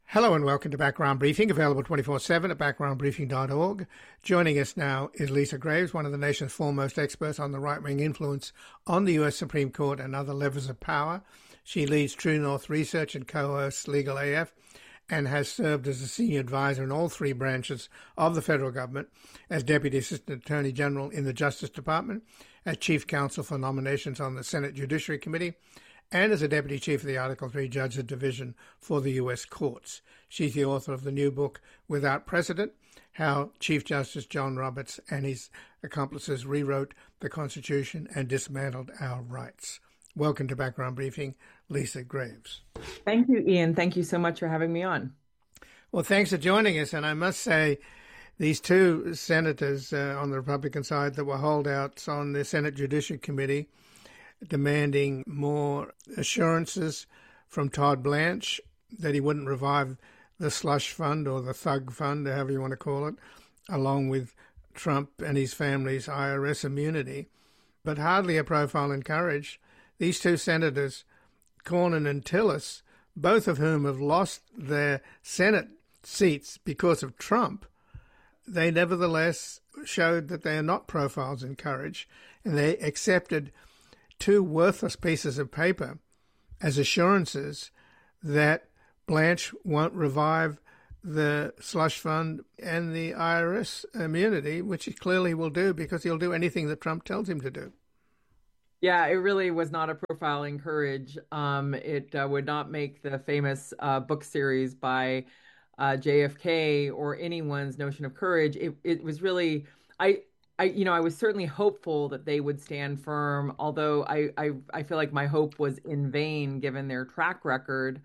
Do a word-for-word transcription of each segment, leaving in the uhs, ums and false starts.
Hello and welcome to Background Briefing, available twenty-four seven at background briefing dot org. Joining us now is Lisa Graves, one of the nation's foremost experts on the right-wing influence on the U S Supreme Court and other levers of power. She leads True North Research and co-hosts Legal A F and has served as a senior advisor in all three branches of the federal government, as Deputy Assistant Attorney General in the Justice Department, as Chief Counsel for Nominations on the Senate Judiciary Committee, and as a Deputy Chief of the Article three Judge of Division for the U S Courts. She's the author of the new book, Without Precedent, How Chief Justice John Roberts and His Accomplices Rewrote the Constitution and Dismantled Our Rights. Welcome to Background Briefing, Lisa Graves. Thank you, Ian. Thank you so much for having me on. Well, thanks for joining us. And I must say, these two senators uh, on the Republican side that were holdouts on the Senate Judiciary Committee demanding more assurances from Todd Blanche that he wouldn't revive the slush fund or the thug fund, however you want to call it, along with Trump and his family's I R S immunity. But hardly a profile in courage. These two senators, Cornyn and Tillis, both of whom have lost their Senate seats because of Trump, they nevertheless showed that they are not profiles in courage, and they accepted two worthless pieces of paper as assurances that Blanche won't revive the slush fund and the I R S immunity, which he clearly will do because he'll do anything that Trump tells him to do. Yeah, it really was not a profile in courage. Um, it uh, would not make the famous uh, book series by uh, J F K or anyone's notion of courage. It, it was really, I, I, you know, I was certainly hopeful that they would stand firm, although I, I, I feel like my hope was in vain given their track record.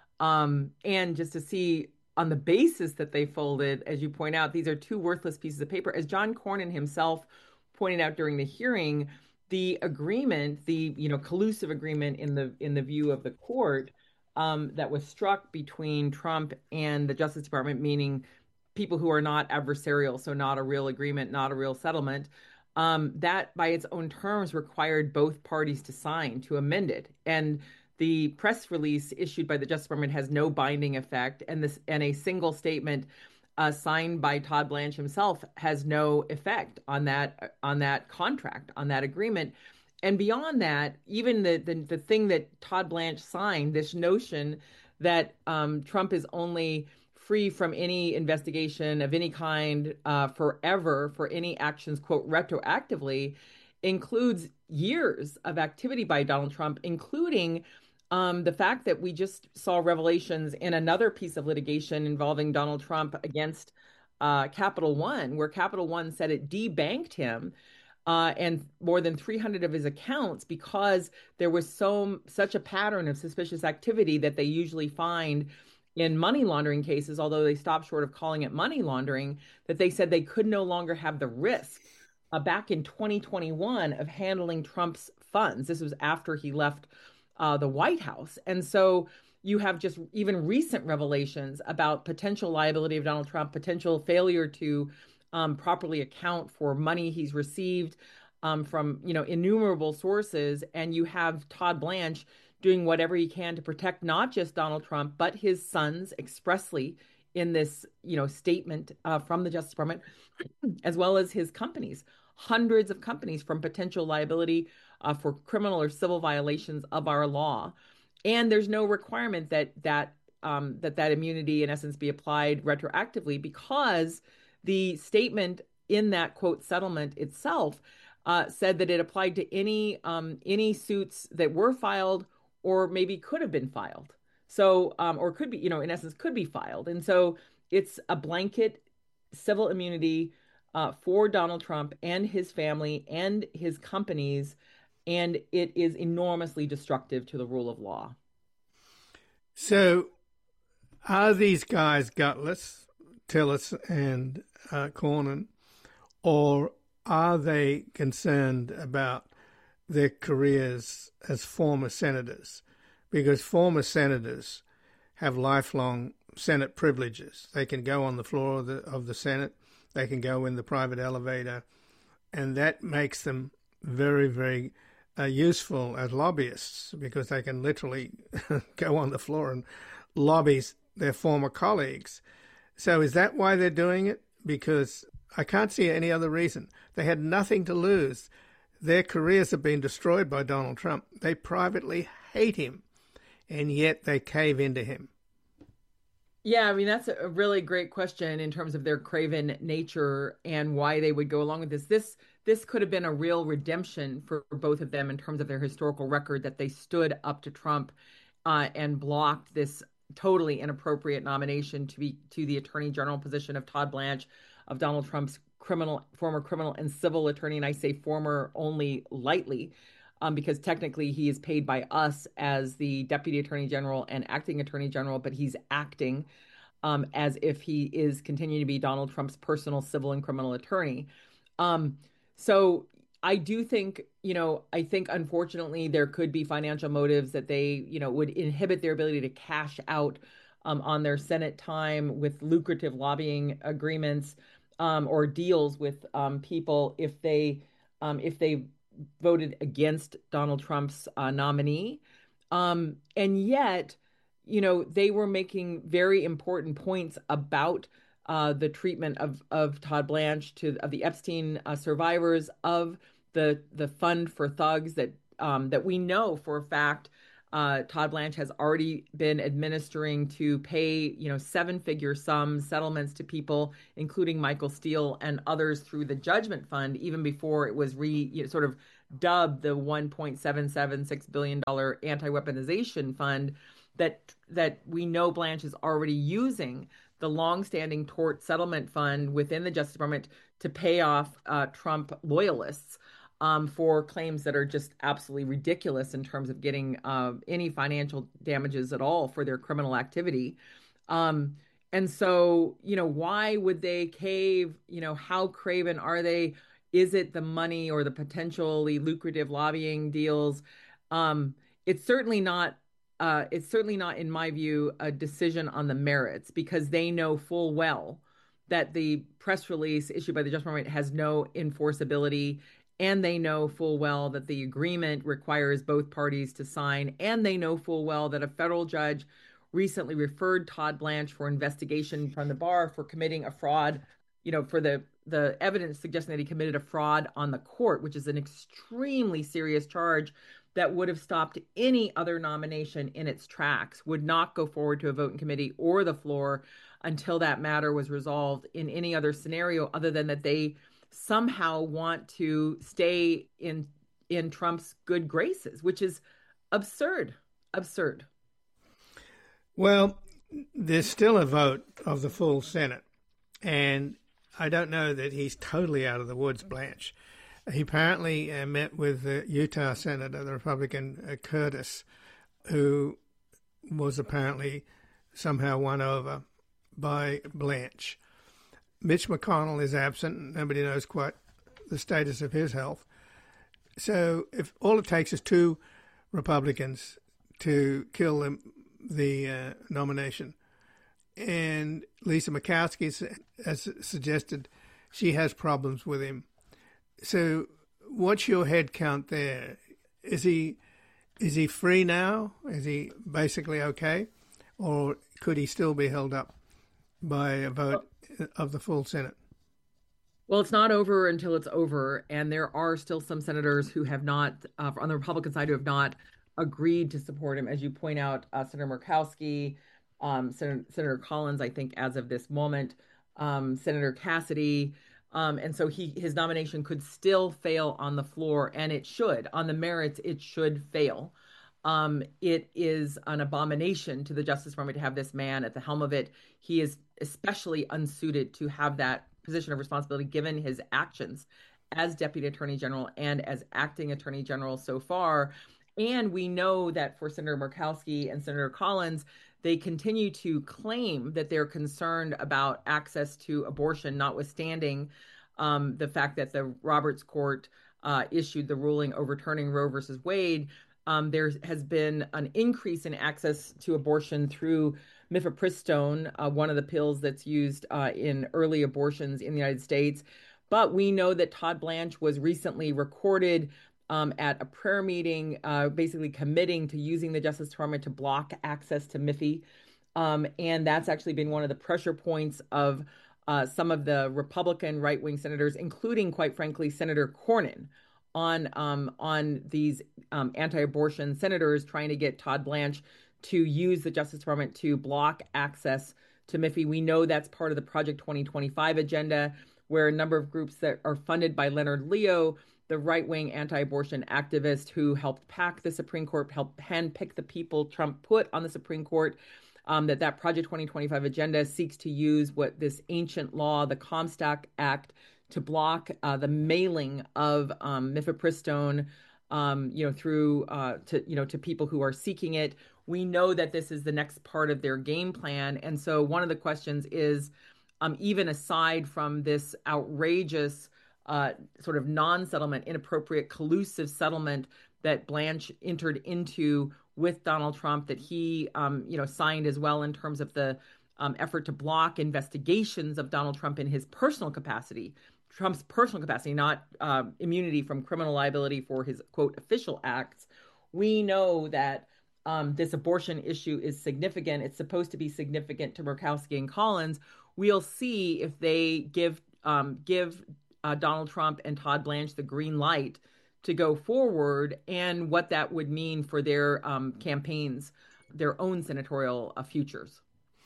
Um, and just to see on the basis that they folded, as you point out, these are two worthless pieces of paper. As John Cornyn himself pointed out during the hearing, the agreement, the you know collusive agreement in the in the view of the court um, that was struck between Trump and the Justice Department, meaning people who are not adversarial, so not a real agreement, not a real settlement, um, that by its own terms required both parties to sign to amend it. And the press release issued by the Justice Department has no binding effect, and this and a single statement uh, signed by Todd Blanche himself has no effect on that on that contract, on that agreement. And beyond that, even the the, the thing that Todd Blanche signed, this notion that um, Trump is only free from any investigation of any kind uh, forever for any actions, quote, retroactively, includes years of activity by Donald Trump, including Um, the fact that we just saw revelations in another piece of litigation involving Donald Trump against uh, Capital One, where Capital One said it debanked him uh, and more than three hundred of his accounts because there was so such a pattern of suspicious activity that they usually find in money laundering cases, although they stopped short of calling it money laundering, that they said they could no longer have the risk uh, back in twenty twenty-one of handling Trump's funds. This was after he left Uh, the White House. And so you have just even recent revelations about potential liability of Donald Trump, potential failure to um, properly account for money he's received um, from, you know, innumerable sources. And you have Todd Blanche doing whatever he can to protect not just Donald Trump, but his sons expressly in this, you know, statement uh, from the Justice Department, as well as his companies, hundreds of companies from potential liability uh, for criminal or civil violations of our law. And there's no requirement that that um, that that immunity, in essence, be applied retroactively, because the statement in that, quote, settlement itself uh, said that it applied to any um, any suits that were filed or maybe could have been filed. So, um, or could be, you know, in essence, could be filed. And so it's a blanket civil immunity uh, for Donald Trump and his family and his companies. And it is enormously destructive to the rule of law. So are these guys gutless, Tillis and uh, Cornyn, or are they concerned about their careers as former senators? Because former senators have lifelong Senate privileges. They can go on the floor of the, of the Senate. They can go in the private elevator. And that makes them very, very uh, useful as lobbyists, because they can literally go on the floor and lobby their former colleagues. So is that why they're doing it? Because I can't see any other reason. They had nothing to lose. Their careers have been destroyed by Donald Trump. They privately hate him, and yet they cave into him. Yeah, I mean, that's a really great question in terms of their craven nature and why they would go along with this. This this could have been a real redemption for both of them in terms of their historical record, that they stood up to Trump uh, and blocked this totally inappropriate nomination to be to the Attorney General position of Todd Blanche, of Donald Trump's criminal former criminal and civil attorney. And I say former only lightly, um, because technically he is paid by us as the Deputy Attorney General and Acting Attorney General, but he's acting um, as if he is continuing to be Donald Trump's personal civil and criminal attorney. Um, so I do think, you know, I think unfortunately there could be financial motives that they, you know, would inhibit their ability to cash out um, on their Senate time with lucrative lobbying agreements um, or deals with um, people if they um, if they voted against Donald Trump's uh, nominee. Um, and yet, you know, they were making very important points about uh, the treatment of of Todd Blanche to of the Epstein uh, survivors, of the the fund for thugs that um, that we know for a fact uh, Todd Blanche has already been administering to pay, you know, seven figure sums settlements to people, including Michael Steele and others, through the Judgment Fund, even before it was re you know, sort of dubbed the one point seven seven six billion dollars anti-weaponization fund that that we know Blanche is already using, the longstanding tort settlement fund within the Justice Department, to pay off uh, Trump loyalists um, for claims that are just absolutely ridiculous in terms of getting uh, any financial damages at all for their criminal activity. Um, and so, you know, why would they cave? You know, how craven are they? Is it the money or the potentially lucrative lobbying deals? Um, it's certainly not Uh, it's certainly not, in my view, a decision on the merits, because they know full well that the press release issued by the Justice Department has no enforceability, and they know full well that the agreement requires both parties to sign, and they know full well that a federal judge recently referred Todd Blanche for investigation from the bar for committing a fraud, you know, for the the evidence suggesting that he committed a fraud on the court, which is an extremely serious charge that would have stopped any other nomination in its tracks, would not go forward to a vote in committee or the floor until that matter was resolved in any other scenario, other than that they somehow want to stay in in Trump's good graces, which is absurd, absurd. Well, there's still a vote of the full Senate, and I don't know that he's totally out of the woods, Blanche. He apparently uh, met with the Utah Senator, the Republican uh, Curtis, who was apparently somehow won over by Blanche. Mitch McConnell is absent. Nobody knows quite the status of his health. So if all it takes is two Republicans to kill the, the uh, nomination, and Lisa Murkowski has suggested she has problems with him. So what's your head count there? Is he is he free now? Is he basically okay? Or could he still be held up by a vote of the full Senate? Well, it's not over until it's over. And there are still some senators who have not, uh, on the Republican side, who have not agreed to support him. As you point out, uh, Senator Murkowski, um, Senator, Senator Collins, I think, as of this moment, um, Senator Cassidy. Um, and so he his nomination could still fail on the floor, and it should. On the merits, it should fail. Um, it is an abomination to the Justice Department to have this man at the helm of it. He is especially unsuited to have that position of responsibility, given his actions as Deputy Attorney General and as Acting Attorney General so far. And we know that for Senator Murkowski and Senator Collins, they continue to claim that they're concerned about access to abortion, notwithstanding um, the fact that the Roberts Court uh, issued the ruling overturning Roe versus Wade. Um, there has been an increase in access to abortion through mifepristone, uh, one of the pills that's used uh, in early abortions in the United States. But we know that Todd Blanche was recently recorded Um, at a prayer meeting, uh, basically committing to using the Justice Department to block access to Miffy. Um, and that's actually been one of the pressure points of uh, some of the Republican right-wing senators, including, quite frankly, Senator Cornyn, on um, on these um, anti-abortion senators trying to get Todd Blanche to use the Justice Department to block access to M I F I. We know that's part of the Project twenty twenty-five agenda, where a number of groups that are funded by Leonard Leo, the right-wing anti-abortion activist who helped pack the Supreme Court, helped handpick the people Trump put on the Supreme Court, um, that that Project twenty twenty-five agenda seeks to use what this ancient law, the Comstock Act, to block uh, the mailing of um, mifepristone, um, you know, through uh, to you know to people who are seeking it. We know that this is the next part of their game plan, and so one of the questions is, um, even aside from this outrageous uh, sort of non-settlement, inappropriate, collusive settlement that Blanche entered into with Donald Trump, that he, um, you know, signed as well in terms of the um, effort to block investigations of Donald Trump in his personal capacity, Trump's personal capacity, not uh, immunity from criminal liability for his, quote, official acts. We know that um, this abortion issue is significant. It's supposed to be significant to Murkowski and Collins. We'll see if they give um, give uh, Donald Trump and Todd Blanche the green light to go forward, and what that would mean for their um, campaigns, their own senatorial uh, futures.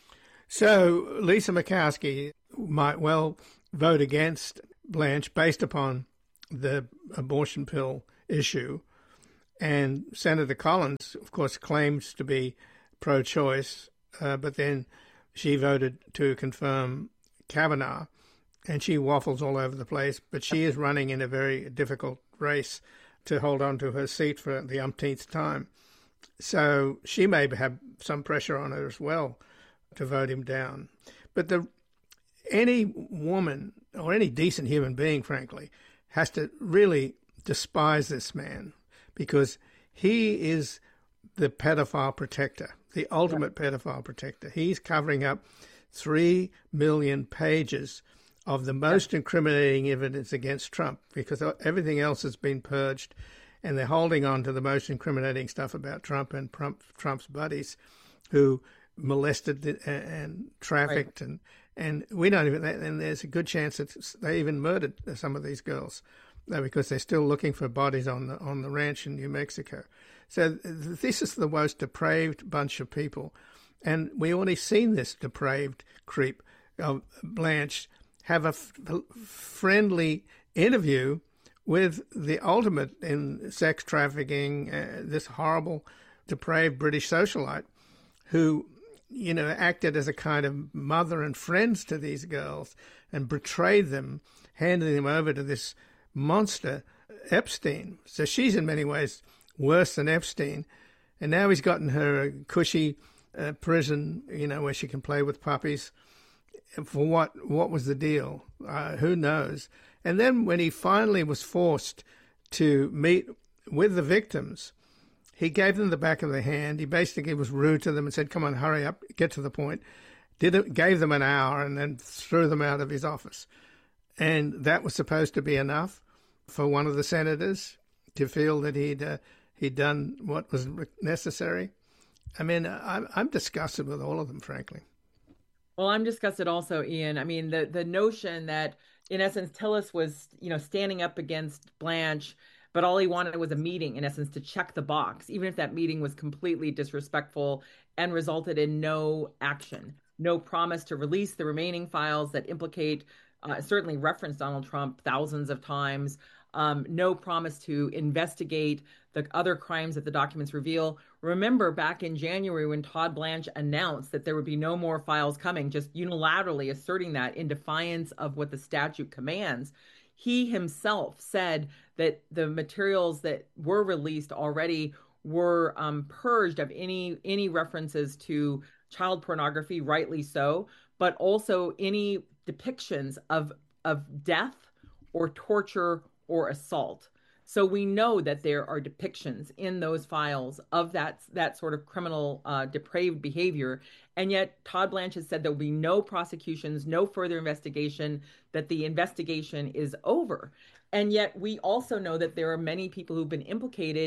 So Lisa Murkowski might well vote against Blanche based upon the abortion pill issue. And Senator Collins, of course, claims to be pro-choice, uh, but then she voted to confirm Kavanaugh, and she waffles all over the place. But she is running in a very difficult race to hold on to her seat for the umpteenth time. So she may have some pressure on her as well to vote him down. But the any woman or any decent human being, frankly, has to really despise this man, because he is the pedophile protector, the ultimate yeah. pedophile protector. He's covering up three million pages of the most yeah. incriminating evidence against Trump, because everything else has been purged, and they're holding on to the most incriminating stuff about Trump and Trump, Trump's buddies who molested and, and trafficked, right. and, and we don't even, and there's a good chance that they even murdered some of these girls, because they're still looking for bodies on the on the ranch in New Mexico. So this is the most depraved bunch of people. And we already seen this depraved creep of Blanche have a f- friendly interview with the ultimate in sex trafficking, uh, this horrible, depraved British socialite who, you know, acted as a kind of mother and friends to these girls and betrayed them, handing them over to this monster Epstein. So she's in many ways worse than Epstein, and now he's gotten her a cushy uh, prison, you know, where she can play with puppies. For what? What was the deal? Uh, who knows? And then when he finally was forced to meet with the victims, he gave them the back of the hand. He basically was rude to them and said, "Come on, hurry up, get to the point." Did it, gave them an hour and then threw them out of his office. And that was supposed to be enough for one of the senators to feel that he'd uh, he'd done what was necessary. I mean, I'm, I'm disgusted with all of them, frankly. Well, I'm disgusted also, Ian. I mean, the the notion that, in essence, Tillis was, you know, standing up against Blanche, but all he wanted was a meeting, in essence, to check the box, even if that meeting was completely disrespectful and resulted in no action, no promise to release the remaining files that implicate, uh, certainly reference Donald Trump thousands of times, um, no promise to investigate the other crimes that the documents reveal. Remember back in January when Todd Blanche announced that there would be no more files coming, just unilaterally asserting that in defiance of what the statute commands, he himself said that the materials that were released already were um, purged of any any references to child pornography, rightly so, but also any depictions of of death or torture or assault. So we know that there are depictions in those files of that that sort of criminal, uh, depraved behavior. And yet Todd Blanche has said there will be no prosecutions, no further investigation, that the investigation is over. And yet we also know that there are many people who've been implicated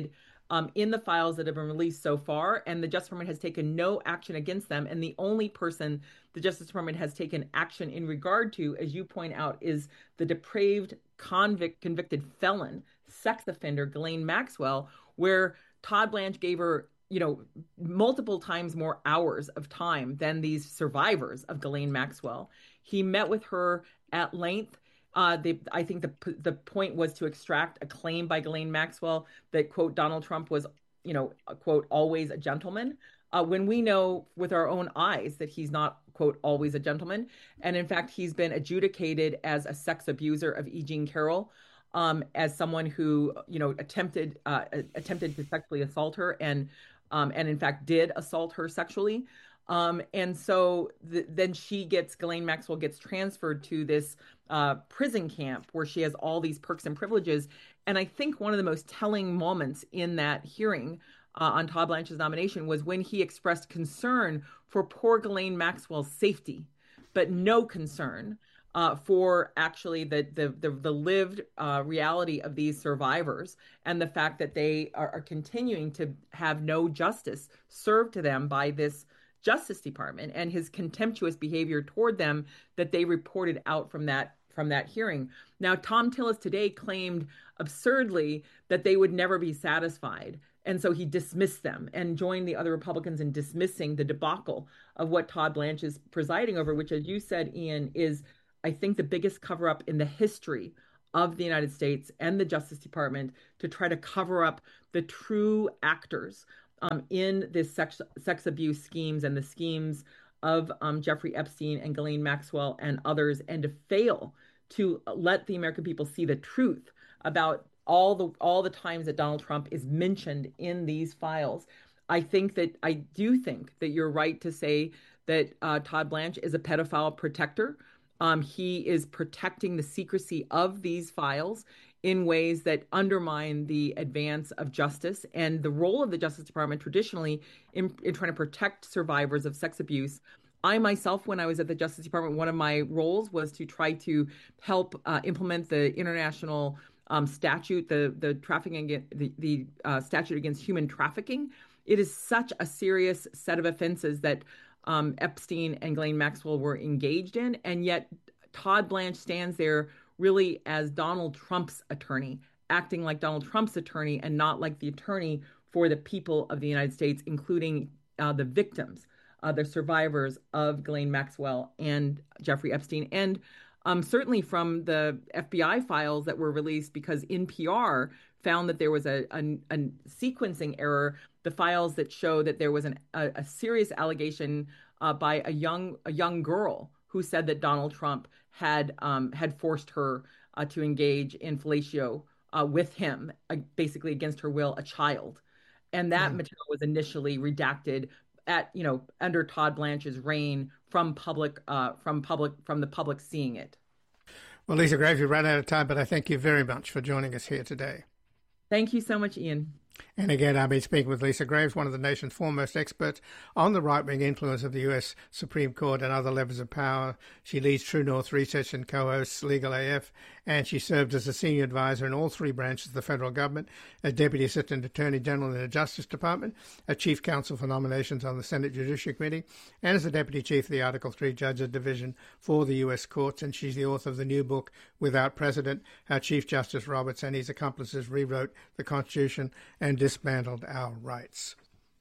um, in the files that have been released so far, and the Justice Department has taken no action against them. And the only person the Justice Department has taken action in regard to, as you point out, is the depraved convict, convicted felon, sex offender, Ghislaine Maxwell, where Todd Blanche gave her, you know, multiple times more hours of time than these survivors of Ghislaine Maxwell. He met with her at length. Uh, they, I think the the point was to extract a claim by Ghislaine Maxwell that, quote, Donald Trump was, you know, quote, always a gentleman, uh, when we know with our own eyes that he's not, quote, always a gentleman. And in fact, he's been adjudicated as a sex abuser of E. Jean Carroll, um, as someone who, you know, attempted uh, attempted to sexually assault her and um, and in fact did assault her sexually. Um, and so th- then she gets, Ghislaine Maxwell gets transferred to this uh, prison camp where she has all these perks and privileges. And I think one of the most telling moments in that hearing uh, on Todd Blanche's nomination was when he expressed concern for poor Ghislaine Maxwell's safety, but no concern uh, for actually the the the, the lived uh, reality of these survivors and the fact that they are, are continuing to have no justice served to them by this Justice Department and his contemptuous behavior toward them that they reported out from that from that hearing. Now, Thom Tillis today claimed absurdly that they would never be satisfied. And so he dismissed them and joined the other Republicans in dismissing the debacle of what Todd Blanche is presiding over, which, as you said, Ian, is, I think, the biggest cover up in the history of the United States and the Justice Department to try to cover up the true actors Um, in this sex, sex abuse schemes and the schemes of um, Jeffrey Epstein and Ghislaine Maxwell and others, and to fail to let the American people see the truth about all the all the times that Donald Trump is mentioned in these files. I think that I do think that you're right to say that uh, Todd Blanche is a pedophile protector. Um, he is protecting the secrecy of these files in ways that undermine the advance of justice and the role of the Justice Department traditionally in, in trying to protect survivors of sex abuse. I myself, when I was at the Justice Department, one of my roles was to try to help uh, implement the international um, statute, the the trafficking, the, the uh, statute against human trafficking. It is such a serious set of offenses that um, Epstein and Ghislaine Maxwell were engaged in, and yet Todd Blanche stands there really as Donald Trump's attorney, acting like Donald Trump's attorney and not like the attorney for the people of the United States, including uh, the victims, uh, the survivors of Ghislaine Maxwell and Jeffrey Epstein. And um, certainly from the F B I files that were released, because N P R found that there was a, a, a sequencing error, the files that show that there was an, a, a serious allegation uh, by a young a young girl who said that Donald Trump had um, had forced her uh, to engage in fellatio uh, with him, uh, basically against her will, a child. And that mm. material was initially redacted at, you know, under Todd Blanche's reign from public, uh, from public, from the public seeing it. Well, Lisa Graves, we've run out of time, but I thank you very much for joining us here today. Thank you so much, Ian. And again, I've been speaking with Lisa Graves, one of the nation's foremost experts on the right-wing influence of the U S Supreme Court and other levers of power. She leads True North Research and co-hosts Legal A F, and she served as a senior advisor in all three branches of the federal government, as Deputy Assistant Attorney General in the Justice Department, a Chief Counsel for Nominations on the Senate Judiciary Committee, and as the Deputy Chief of the Article three Judges Division for the U S Courts. And she's the author of the new book, Without Precedent, How Chief Justice Roberts and his accomplices rewrote the Constitution and dismantled our rights.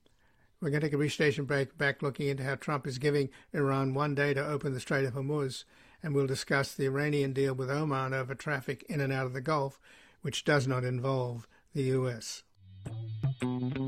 We're going to take a brief station break, back looking into how Trump is giving Iran one day to open the Strait of Hormuz, and we'll discuss the Iranian deal with Oman over traffic in and out of the Gulf, which does not involve the U S.